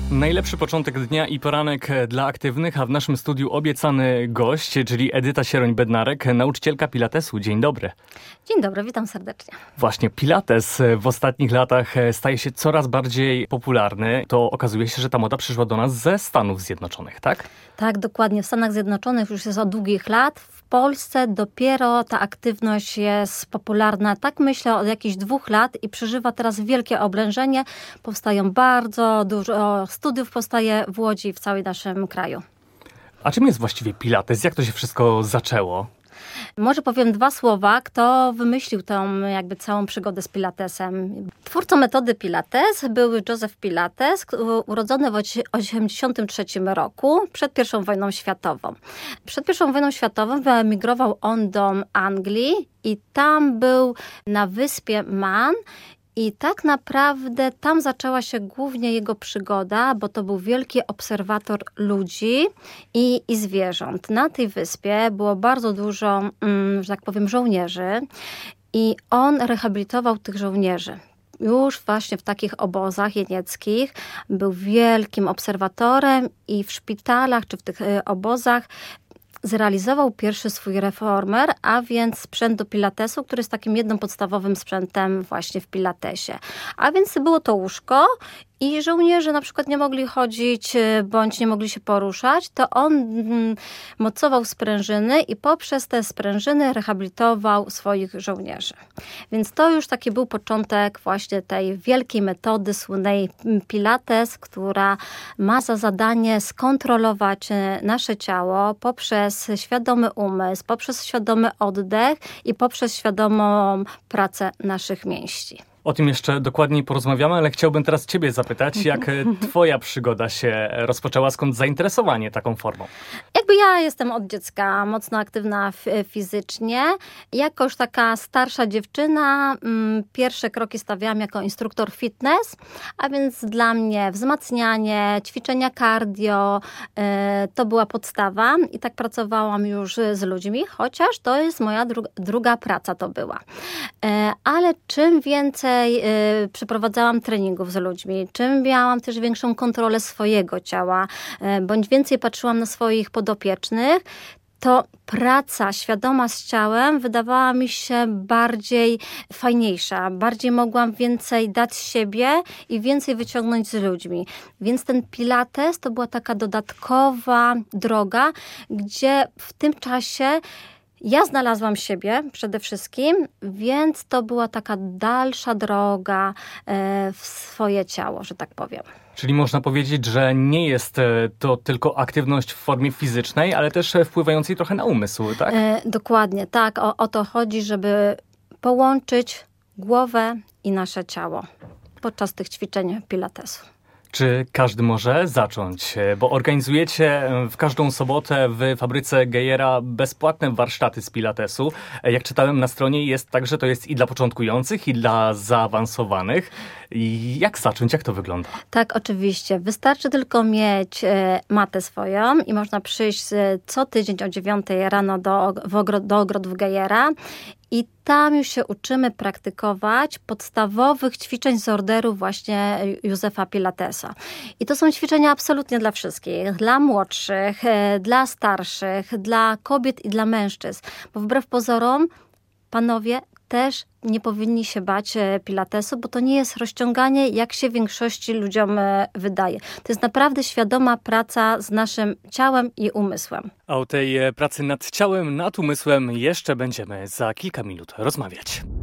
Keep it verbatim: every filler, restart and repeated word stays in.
Najlepszy początek dnia i poranek dla aktywnych, a w naszym studiu obiecany gość, czyli Edyta Sieroń-Bednarek, nauczycielka pilatesu. Dzień dobry. Dzień dobry, witam serdecznie. Właśnie, pilates w ostatnich latach staje się coraz bardziej popularny. To okazuje się, że ta moda przyszła do nas ze Stanów Zjednoczonych, tak? Tak, dokładnie. W Stanach Zjednoczonych już jest od długich lat. W Polsce dopiero ta aktywność jest popularna, tak myślę, od jakichś dwóch lat i przeżywa teraz wielkie oblężenie. Powstają bardzo dużo studiów, powstaje w Łodzi i w całym naszym kraju. A czym jest właściwie pilates? Jak to się wszystko zaczęło? Może powiem dwa słowa, kto wymyślił tą jakby całą przygodę z pilatesem. Twórcą metody pilates był Joseph Pilates, urodzony w tysiąc dziewięćset osiemdziesiątym trzecim roku, przed pierwszą wojną światową. Przed pierwszą wojną światową wyemigrował on do Anglii i tam był na wyspie Man. I tak naprawdę tam zaczęła się głównie jego przygoda, bo to był wielki obserwator ludzi i, i zwierząt. Na tej wyspie było bardzo dużo, mm, że tak powiem, żołnierzy i on rehabilitował tych żołnierzy. Już właśnie w takich obozach jenieckich był wielkim obserwatorem i w szpitalach czy w tych obozach zrealizował pierwszy swój reformer, a więc sprzęt do pilatesu, który jest takim jednym podstawowym sprzętem właśnie w pilatesie. A więc było to łóżko i żołnierze na przykład nie mogli chodzić bądź nie mogli się poruszać, to on mm, mocował sprężyny i poprzez te sprężyny rehabilitował swoich żołnierzy. Więc to już taki był początek właśnie tej wielkiej metody słynnej pilates, która ma za zadanie skontrolować nasze ciało poprzez świadomy umysł, poprzez świadomy oddech i poprzez świadomą pracę naszych mięśni. O tym jeszcze dokładniej porozmawiamy, ale chciałbym teraz ciebie zapytać, jak twoja przygoda się rozpoczęła, skąd zainteresowanie taką formą? Jakby ja jestem od dziecka mocno aktywna fizycznie. Jako już taka starsza dziewczyna pierwsze kroki stawiałam jako instruktor fitness, a więc dla mnie wzmacnianie, ćwiczenia cardio, to była podstawa i tak pracowałam już z ludźmi, chociaż to jest moja druga, druga praca to była. Ale czym więcej przeprowadzałam treningów z ludźmi, czym miałam też większą kontrolę swojego ciała, bądź więcej patrzyłam na swoich podopiecznych, to praca świadoma z ciałem wydawała mi się bardziej fajniejsza. Bardziej mogłam więcej dać z siebie i więcej wyciągnąć z ludźmi. Więc ten pilates to była taka dodatkowa droga, gdzie w tym czasie ja znalazłam siebie przede wszystkim, więc to była taka dalsza droga w swoje ciało, że tak powiem. Czyli można powiedzieć, że nie jest to tylko aktywność w formie fizycznej, ale też wpływającej trochę na umysł, tak? E, dokładnie, tak. O, o to chodzi, żeby połączyć głowę i nasze ciało podczas tych ćwiczeń pilatesu. Czy każdy może zacząć? Bo organizujecie w każdą sobotę w fabryce Gejera bezpłatne warsztaty z pilatesu. Jak czytałem na stronie, jest tak, że to jest i dla początkujących, i dla zaawansowanych. Jak zacząć? Jak to wygląda? Tak, oczywiście. Wystarczy tylko mieć matę swoją i można przyjść co tydzień o dziewiątej rano do, do ogrodów Gejera. I tam już się uczymy praktykować podstawowych ćwiczeń z orderu właśnie Józefa Pilatesa. I to są ćwiczenia absolutnie dla wszystkich, dla młodszych, dla starszych, dla kobiet i dla mężczyzn. Bo wbrew pozorom, panowie też nie powinni się bać pilatesu, bo to nie jest rozciąganie, jak się większości ludziom wydaje. To jest naprawdę świadoma praca z naszym ciałem i umysłem. A o tej pracy nad ciałem, nad umysłem jeszcze będziemy za kilka minut rozmawiać.